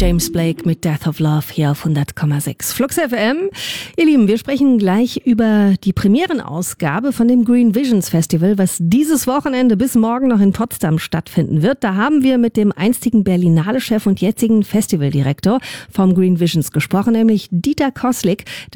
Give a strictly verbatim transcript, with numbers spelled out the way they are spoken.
James Blake mit Death of Love hier auf hundert Komma sechs Flux F M. Ihr Lieben, wir sprechen gleich über die Premierenausgabe von dem Green Visions Festival, was dieses Wochenende bis morgen noch in Potsdam stattfinden wird. Da haben wir mit dem einstigen Berlinale-Chef und jetzigen Festivaldirektor vom Green Visions gesprochen, nämlich Dieter Koslik.